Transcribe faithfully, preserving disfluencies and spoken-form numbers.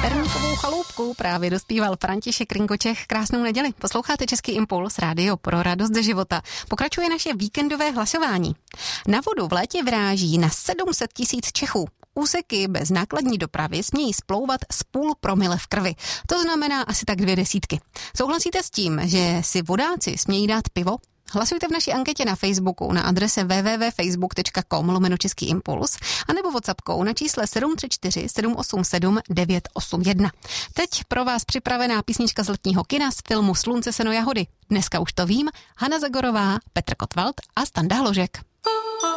Perníkovou chaloupku právě dospíval František Rinkočech. Krásnou neděli. Posloucháte Český impuls, rádio pro radost ze života. Pokračuje naše víkendové hlasování. Na vodu v létě vyráží na sedm set tisíc Čechů. Úseky bez nákladní dopravy smějí splouvat z půl promile v krvi. To znamená asi tak dvě desítky. Souhlasíte s tím, že si vodáci smějí dát pivo? Hlasujte v naší anketě na Facebooku na adrese w w w tečka facebook tečka com lomeno Český impuls anebo WhatsAppkou na čísle sedm tři čtyři sedm osm sedm devět osm jedna. Teď pro vás připravená písnička z letního kina z filmu Slunce, seno, jahody. Dneska už to vím, Hana Zagorová, Petr Kotwald a Standa Hložek.